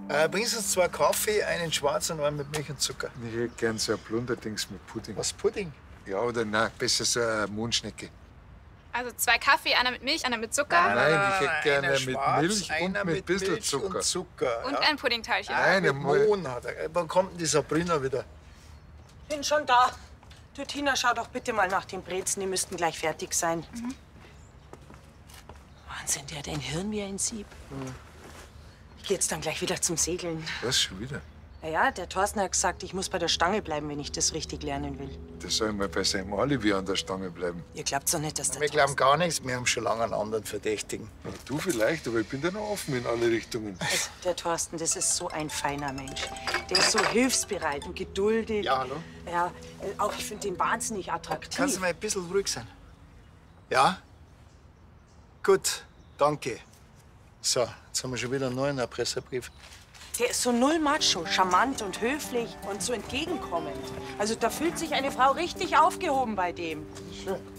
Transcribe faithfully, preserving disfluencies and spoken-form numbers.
Äh, bringen Sie uns zwei Kaffee, einen schwarz und einen mit Milch und Zucker. Ich hätte gern so ein Blunderdings mit Pudding. Was, Pudding? Ja, oder nein, besser so eine Mondschnecke. Also zwei Kaffee, einer mit Milch, einer mit Zucker. Nein, nein, ich hätte einer gerne mit schwarz, Milch einer und mit ein bisschen Milch Zucker. Und, Zucker, Und ja. ein Puddingteilchen. Nein, Nein, mit einmal. Mohn hat er. Wann kommt denn die Sabrina wieder? Bin schon da. Du, Tina, schau doch bitte mal nach den Brezen. Die müssten gleich fertig sein. Mhm. Wahnsinn, der hat ein Hirn wie ein Sieb. Mhm. Ich geh jetzt dann gleich wieder zum Segeln. Was, schon wieder? Na ja, der Thorsten hat gesagt, ich muss bei der Stange bleiben, wenn ich das richtig lernen will. Der soll mal bei seinem Alibi an der Stange bleiben. Ihr glaubt doch nicht, dass der Wir glauben gar nichts, wir haben schon lange einen anderen Verdächtigen. Ja, du vielleicht, aber ich bin da noch offen in alle Richtungen. Also, der Thorsten, das ist so ein feiner Mensch. Der ist so hilfsbereit und geduldig. Ja, hallo? Ja, äh, auch ich finde den wahnsinnig attraktiv. Kannst du mal ein bisschen ruhig sein? Ja? Gut, danke. So, jetzt haben wir schon wieder einen neuen Erpresserbrief. Der ist so null macho, charmant und höflich und so entgegenkommend. Also da fühlt sich eine Frau richtig aufgehoben bei dem. Schön.